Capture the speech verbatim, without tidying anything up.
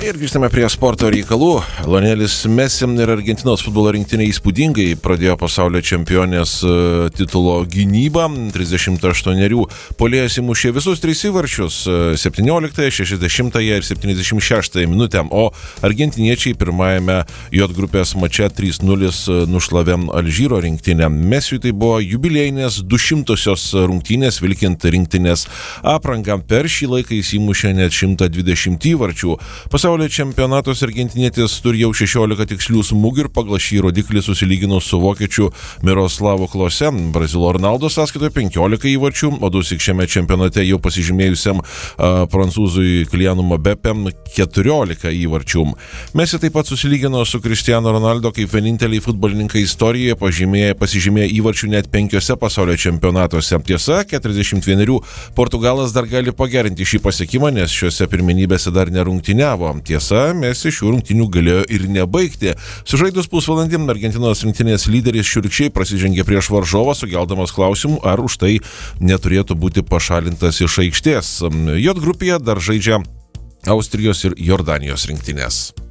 Ir grįžtame prie sporto reikalų. Lionelis Messi ir Argentinos futbolo rinktinė įspūdingai pradėjo pasaulio čempionės titulo gynybą. trisdešimt aštuonerių puolėjas įmušė visus tris įvarčius - septynioliktąją, šešiasdešimtąją ir septyniasdešimt šeštąją minutę, o argentiniečiai pirmajame J grupės mače trys nulis nušlavė Alžyro rinktinę. Messiui tai buvo jubiliejinės dušimtosios rungtynės vilkint rinktinės aprangą. Per šį laiką jis įmušė net šimtą dvidešimt įvarčių. Pasaulio čempionatos argentinietis turi jau šešiolika tikslių smūgių ir pagal šį rodiklį susilygino su vokiečiu Miroslavu Klose. Brazilo Ronaldo sąskaitoje penkiolika įvarčių, o dusyk šiame čempionate jau pasižymėjusiam a, prancūzui Kylianu Mbappé keturiolika įvarčių. Messi taip pat susilygino su Cristiano Ronaldo kaip vieninteliai futbolininkai istorijoje pažymėję, pasižymėję įvarčių net penkiose pasaulio čempionatuose. Tiesa, keturiasdešimt vienerių Portugalas dar gali pagerinti šį pasiekimą, nes šiuose pirmenybėse dar nerungtyniavo. Tiesa, Messi šių rungtynių galėjo ir nebaigti. Sužaidus pusvalandį Argentinos rinktinės lyderis šiurkščiai prasižengė prieš varžovą, sukeldamas klausimų, ar už tai neturėtų būti pašalintas iš aikštės. J grupėje dar žaidžia Austrijos ir Jordanijos rinktinės.